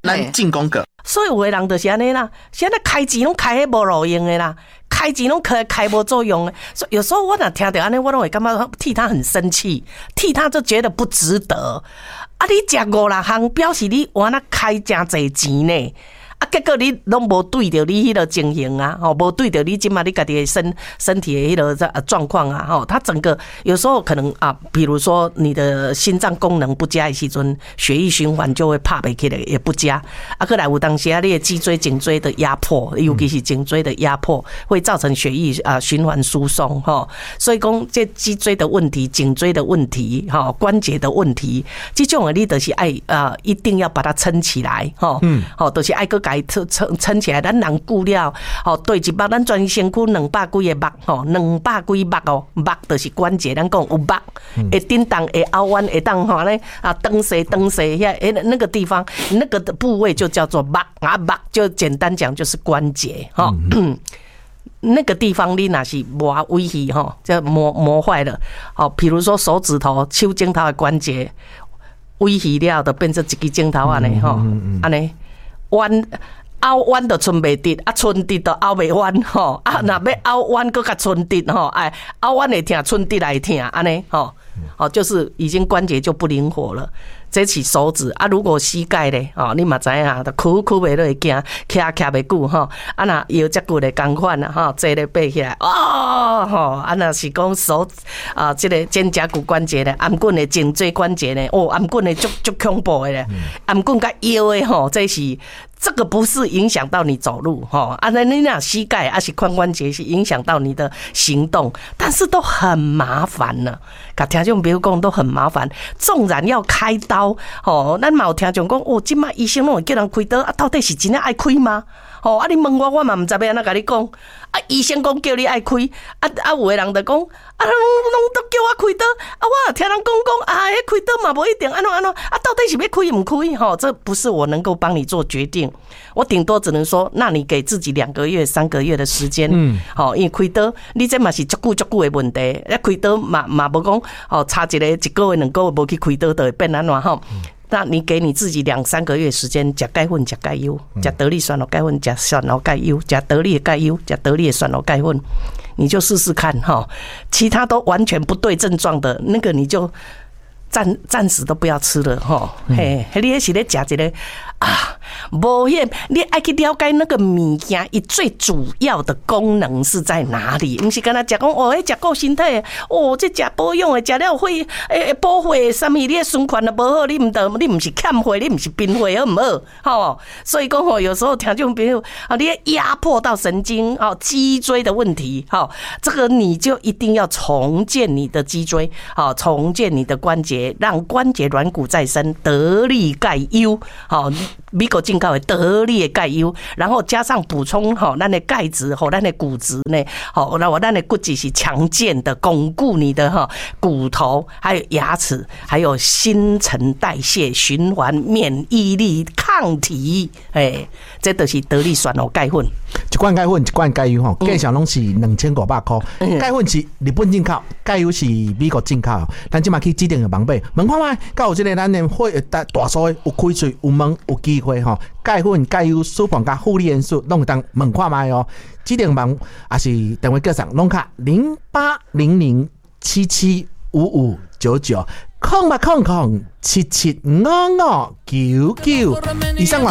咱进攻个。 所以有的人就是安尼啦，现在开钱拢开迄无路用的啦，开钱拢开无作用的。所以有时候我若听到安尼，我拢会感觉替他很生气，替他就觉得不值得。啊，你食5-6项，表示你哇那开真侪钱呢？啊，结果你拢无对着你迄个情形啊，无对着你即马你家己的身体的迄个状况啊，它整个有时候可能啊，比如说你的心脏功能不佳的时阵，血液循环就会拍不起来，也不佳。啊，过来有当时啊，你的脊椎、颈椎的压迫，尤其是颈椎的压迫，会造成血液循环疏松哈。所以讲这脊椎的问题、颈椎的问题、关节的问题，这种的你就是爱一定要把它撑起来哈。就是爱个改撑起来，咱人久了，对一目，咱全身躯200几个目，200几目哦，目就是关节，咱讲有目，会震动，会凹弯，会当咧蹬西，那个地方，那个的部位就叫做目啊，目就简单讲就是关节哈。那个地方你若是磨危险哈，就磨坏了，比如说手指头、手指头的关节危险了，就变成一支指头安尼吼，安尼。凹弯就伸袂直，伸直就凹袂弯吼。若要凹弯搁较伸直吼，凹弯会痛，伸直来痛，安尼吼，就是已经关节就不灵活了。这是手指啊，如果膝盖咧，你嘛知影，就屈袂落行，徛袂久吼。啊，若腰脊骨咧同款啦，吼，坐咧爬起来，啊，若是讲手这个肩胛骨关节咧，颔棍的颈椎关节咧，颔棍的足恐怖的咧，颔棍甲腰的吼，这个不是影响到你走路哈，那你那膝盖是髋关节是影响到你的行动，但是都很麻烦呢。甲听众朋友讲都很麻烦，纵然要开刀哦，咱嘛有听众讲今麦医生拢会叫人开刀啊，到底是真的爱开吗？你问我嘛唔知要安怎甲你讲。医生讲叫你爱开，有的人就讲拢都叫我开刀，我听人讲迄开刀嘛无一定安怎，到底是要开唔开？这不是我能够帮你做决定，我顶多只能说，那你给自己2个月、3个月的时间，因为开刀你这嘛是足久的问题，开刀嘛无讲差1个月、2个月无去开刀就会变安怎吼？那你给你自己2-3个月时间，吃钙粉、吃钙优、吃得力酸钙粉、吃酸钙优、吃得力的钙优、吃得力的酸钙粉，你就试试看哈。其他都完全不对症状的那个，你就暂时都不要吃了哈。嘿，你也是咧吃一个无险，你爱去了解那个物件，伊最主要的功能是在哪里？不是跟他讲迄食够身体，这食保养的，食了会补血，什么你的循环都无好，你唔是欠血，你唔是贫血，好唔好？所以讲有时候听众朋友你压迫到神经脊椎的问题，这个你就一定要重建你的脊椎，重建你的关节，让关节软骨再生，得力钙优，美国进口的得力的钙优，然后加上补充咱的钙质咱的骨质呢，那咱的骨质是强健的，巩固你的骨头，还有牙齿，还有新陈代谢、循环、免疫力、抗体，这都是得力酸钙粉。 一罐钙粉，一罐钙优价上拢是2500块。钙粉是日本进口，钙优是美国进口。咱即马去指定的网买，问看卖，敢有这个咱的大数有开喙、有问、有机会吼。钙粉、钙优、舒放加负离元素，拢会当问看卖哦。指定网也是电话叫上，拢卡0800775599，0800775599。以上网。